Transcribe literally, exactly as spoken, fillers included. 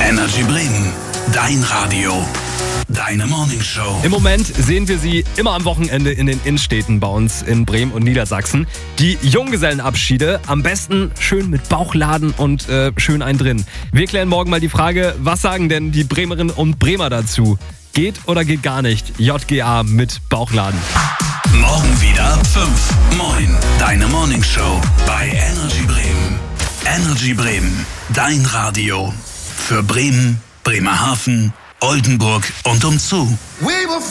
Energy Bremen, dein Radio, deine Morningshow. Im Moment sehen wir sie immer am Wochenende in den Innenstädten bei uns in Bremen und Niedersachsen. Die Junggesellenabschiede, am besten schön mit Bauchladen und äh, schön ein drin. Wir klären morgen mal die Frage, was sagen denn die Bremerinnen und Bremer dazu? Geht oder geht gar nicht? J G A mit Bauchladen. Morgen wieder ab fünf. Moin, deine Morningshow bei Energy Bremen. Energy Bremen, dein Radio. Für Bremen, Bremerhaven, Oldenburg und umzu.